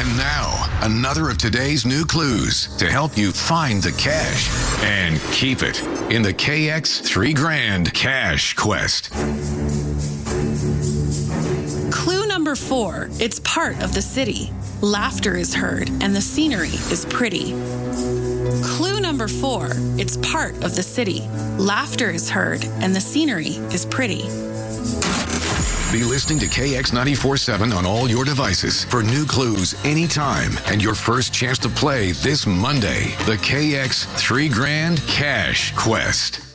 And now, another of today's new clues to help you find the cash and keep it in the KX 3 Grand Cash Quest. Clue number 4, it's part of the city. Laughter is heard and the scenery is pretty. Clue number 4, it's part of the city. Laughter is heard and the scenery is pretty. Be listening to KX 94.7 on all your devices for new clues anytime and your first chance to play this Monday, the KX 3 Grand Cash Quest.